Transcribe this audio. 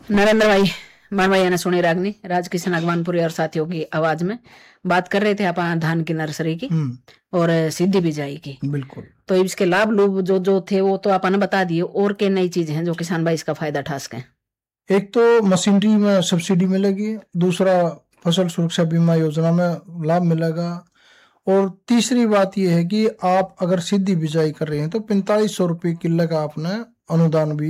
नरेंद्र भाई, मान भाई ने सुनी रागनी राजकिशन अगवानपुरी और साथियों की आवाज में बात कर रहे थे अपन धान की नर्सरी की और सीधी बिजाई की। बिल्कुल। तो इसके लाभ लोग जो जो थे वो तो अपन ने बता दिए, और क्या नई चीज हैं जो किसान भाई इसका फायदा उठा सकें? एक तो मशीनरी में सब्सिडी मिलेगी, दूसरा फसल सुरक्षा बीमा योजना में लाभ मिलेगा, और तीसरी बात यह है कि आप अगर सीधी बिजाई कर रहे हैं तो 4500 रुपये किलो का आपने अनुदान भी